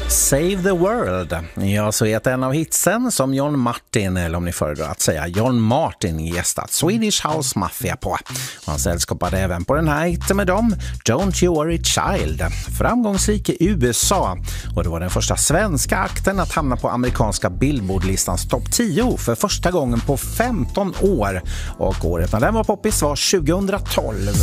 Save the World. Ja, så heter en av hitsen som John Martin, eller om ni föredrar att säga John Martin, gästat Swedish House Mafia på. Och han sällskapade även på den här hiten med dem, Don't You Worry Child. Framgångsrik i USA. Och det var den första svenska akten att hamna på amerikanska Billboard-listans topp 10 för första gången på 15 år. Och året när den var poppis var 2012.